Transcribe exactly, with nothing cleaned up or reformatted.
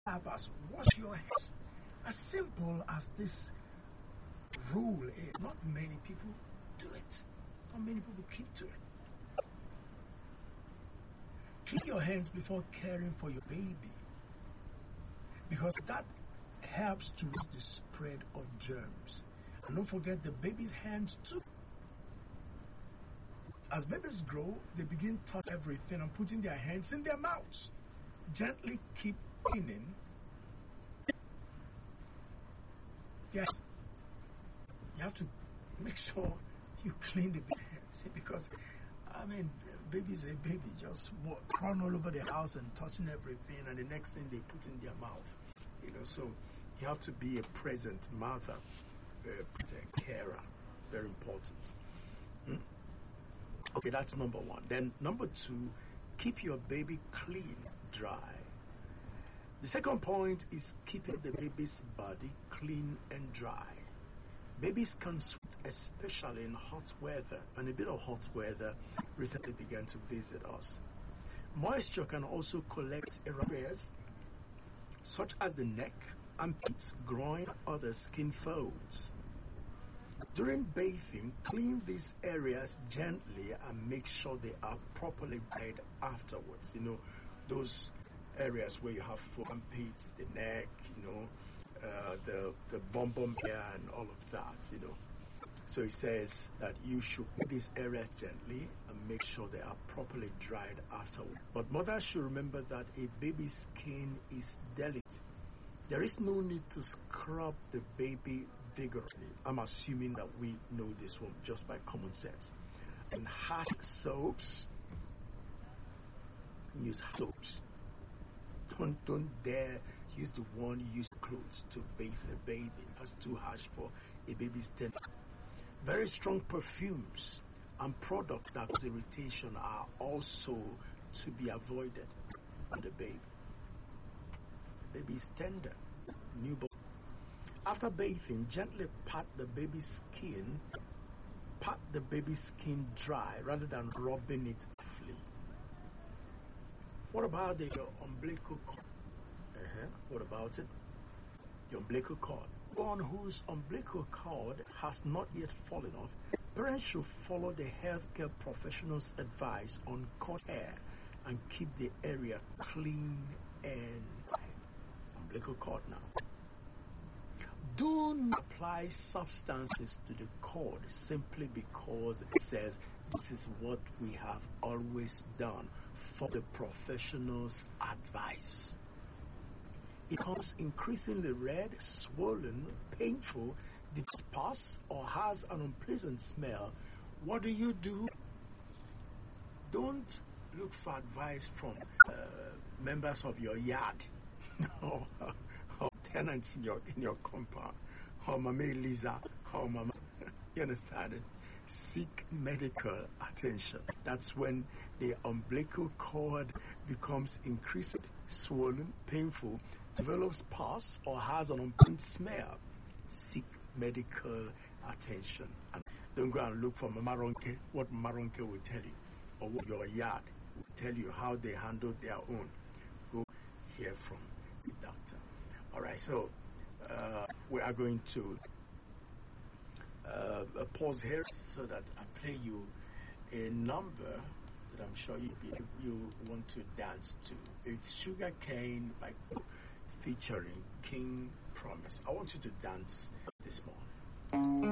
have as wash your hands. As simple as this rule is, not many people do it. Not many people keep to it. Clean your hands before caring for your baby, because that helps to reduce the spread of germs. And don't forget the baby's hands too. As babies grow, they begin to touch everything and putting their hands in their mouths. Gently keep cleaning. Yes, you have to make sure you clean the baby's hands, because I mean, baby's a baby, just walk, run all over the house and touching everything, and the next thing they put in their mouth. You know, so you have to be a present mother, a carer. Very important. Hmm? Okay, that's number one. Then number two, keep your baby clean, dry. The second point is keeping the baby's body clean and dry. Babies can sweat, especially in hot weather, and a bit of hot weather recently began to visit us. Moisture can also collect areas such as the neck, armpits, groin, other skin folds. During bathing, clean these areas gently and make sure they are properly dried afterwards. You know, those areas where you have foot, armpits, the neck, you know, uh, the the bum bum hair and all of that, you know. So it says that you should clean these areas gently and make sure they are properly dried afterwards. But mothers should remember that a baby's skin is delicate. There is no need to scrub the baby vigorously. I'm assuming that we know this one just by common sense. And harsh soaps, use soaps. Don't, don't dare use the one you use clothes to bathe the baby. That's too harsh for a baby's skin. Very strong perfumes and products that cause irritation are also to be avoided on the baby. The baby is tender, newborn. After bathing, gently pat the baby's skin, pat the baby's skin dry rather than rubbing it roughly. What about the your umbilical cord? Uh-huh. What about it? Your umbilical cord. One whose umbilical cord has not yet fallen off, parents should follow the healthcare professional's advice on cord hair and keep the area clean and dry. Umbilical cord now. Do not apply substances to the cord simply because it says this is what we have always done. For the professional's advice. It becomes increasingly red, swollen, painful, disperse, or has an unpleasant smell. What do you do? Don't look for advice from uh, members of your yard, or, or tenants in your in your compound, or Mama Lisa, or Mama. You understand it? Seek medical attention. That's when the umbilical cord becomes increasingly swollen, painful, develops pus, or has an unpleasant smell. Seek medical attention. And don't go and look for Mama Ronke, what Mama Ronke will tell you, or what your yard will tell you how they handle their own. Go hear from the doctor. All right, so uh, we are going to Uh, pause here so that I play you a number that I'm sure you you want to dance to. It's Sugar Cane by featuring King Promise. I want you to dance this morning.